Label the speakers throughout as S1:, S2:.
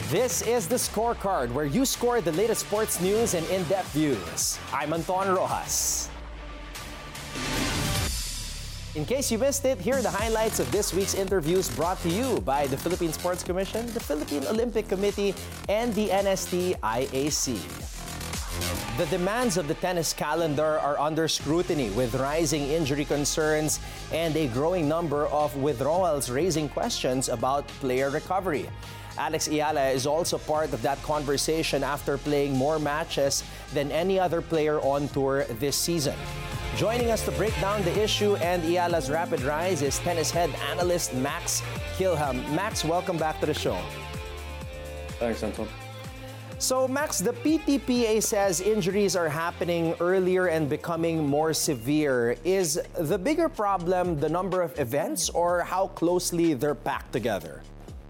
S1: This is The Scorecard, where you score the latest sports news and in-depth views. I'm Anton Rojas. In case you missed it, here are the highlights of this week's interviews brought to you by the Philippine Sports Commission, the Philippine Olympic Committee, and the NST-IAC. The demands of the tennis calendar are under scrutiny, with rising injury concerns and a growing number of withdrawals raising questions about player recovery. Alex Eala is also part of that conversation after playing more matches than any other player on tour this season. Joining us to break down the issue and Eala's rapid rise is tennis head analyst Max Kilham. Max, welcome back to the show.
S2: Thanks, Anton.
S1: So, Max, the PTPA says injuries are happening earlier and becoming more severe. Is the bigger problem the number of events or how closely they're packed together?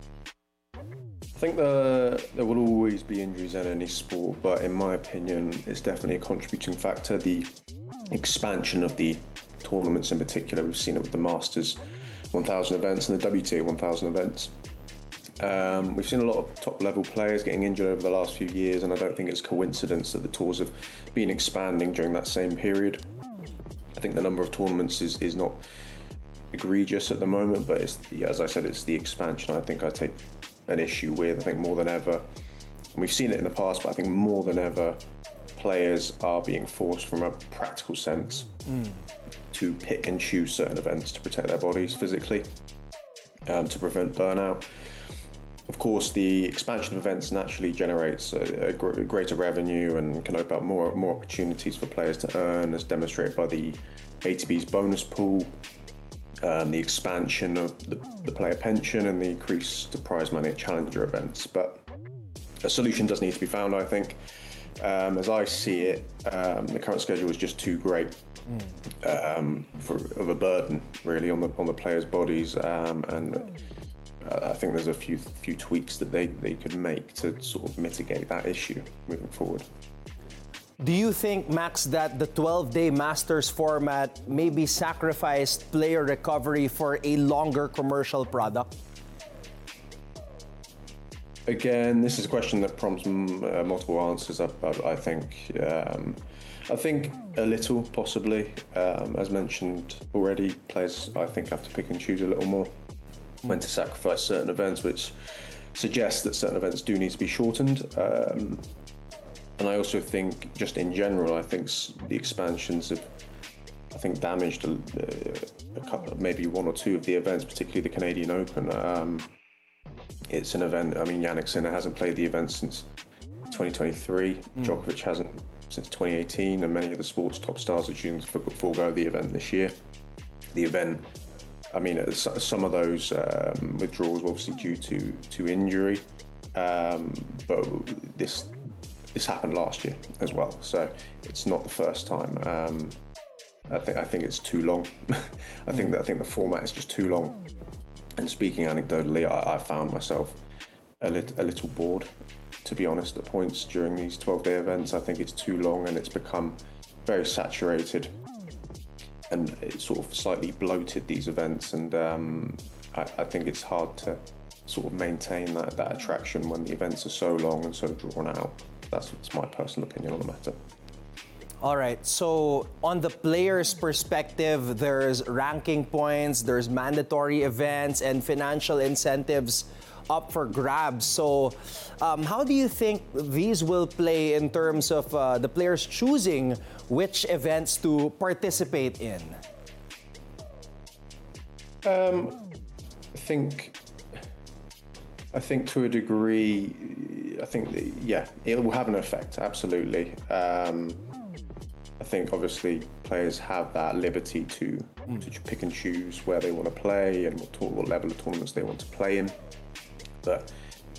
S2: I think there will always be injuries in any sport, but in my opinion, it's definitely a contributing factor. The expansion of the tournaments in particular, we've seen it with the Masters 1000 events and the WTA 1000 events. We've seen a lot of top-level players getting injured over the last few years, and I don't think it's coincidence that the tours have been expanding during that same period. I think the number of tournaments is not egregious at the moment, but as I said, it's the expansion I think I take an issue with. I think more than ever, and we've seen it in the past, but I think more than ever, players are being forced from a practical sense to pick and choose certain events to protect their bodies physically, to prevent burnout. Of course, the expansion of events naturally generates a greater revenue and can open up more opportunities for players to earn, as demonstrated by the ATP's bonus pool, the expansion of the player pension, and the increased prize money at challenger events. But a solution does need to be found, I think. As I see it, the current schedule is just too great of a burden, really, on the players' bodies, and I think there's a few tweaks that they could make to sort of mitigate that issue moving forward.
S1: Do you think, Max, that the 12-day Masters format maybe sacrificed player recovery for a longer commercial product? Again,
S2: this is a question that prompts multiple answers. I think a little, possibly. As mentioned already, players, I think, have to pick and choose a little more when to sacrifice certain events, which suggests that certain events do need to be shortened. And I also think, just in general, I think the expansions have, damaged a couple, maybe one or two of the events, particularly the Canadian Open. It's an event, Jannik Sinner hasn't played the event since 2023. Djokovic hasn't since 2018, and many of the sport's top stars are due to forego the event this year. The event, some of those withdrawals were obviously due to injury, but this happened last year as well, so it's not the first time. I think it's too long. I think the format is just too long. And speaking anecdotally, I found myself a little bored, to be honest, at points during these 12-day events. I think it's too long and it's become very saturated, and it sort of slightly bloated these events. And I think it's hard to sort of maintain that attraction when the events are so long and so drawn out. That's my personal opinion on the matter.
S1: All right, so on the player's perspective, there's ranking points, there's mandatory events, and financial incentives up for grabs. So how do you think these will play in terms of the players choosing which events to participate in?
S2: I think to a degree, it will have an effect, absolutely. I think obviously players have that liberty to pick and choose where they want to play and what level of tournaments they want to play in. But